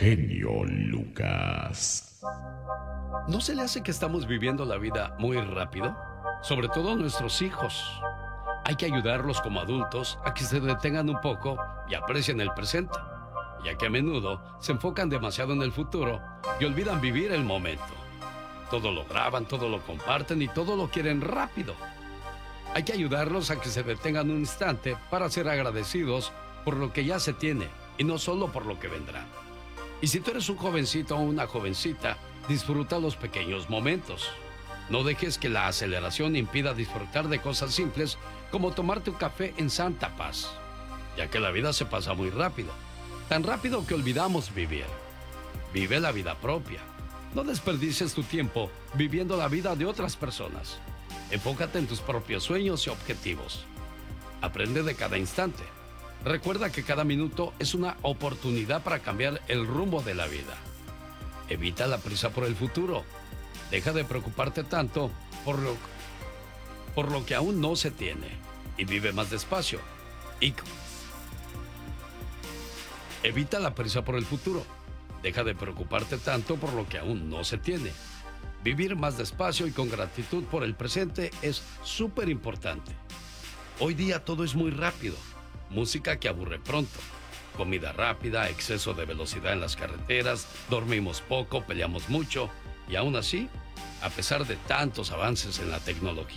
genio Lucas. ¿No se le hace que estamos viviendo la vida muy rápido? Sobre todo nuestros hijos. Hay que ayudarlos como adultos a que se detengan un poco y aprecien el presente, ya que a menudo se enfocan demasiado en el futuro y olvidan vivir el momento. Todo lo graban, todo lo comparten y todo lo quieren rápido. Hay que ayudarlos a que se detengan un instante para ser agradecidos por lo que ya se tiene y no solo por lo que vendrá. Y si tú eres un jovencito o una jovencita, disfruta los pequeños momentos. No dejes que la aceleración impida disfrutar de cosas simples como tomarte un café en santa paz, ya que la vida se pasa muy rápido, tan rápido que olvidamos vivir. Vive la vida propia. No desperdicies tu tiempo viviendo la vida de otras personas. Enfócate en tus propios sueños y objetivos. Aprende de cada instante. Recuerda que cada minuto es una oportunidad para cambiar el rumbo de la vida. Evita la prisa por el futuro. Deja de preocuparte tanto por lo que aún no se tiene y vive más despacio. Evita la prisa por el futuro. Deja de preocuparte tanto por lo que aún no se tiene. Vivir más despacio y con gratitud por el presente es súper importante. Hoy día todo es muy rápido. Música que aburre pronto. Comida rápida, exceso de velocidad en las carreteras, dormimos poco, peleamos mucho y aún así, a pesar de tantos avances en la tecnología,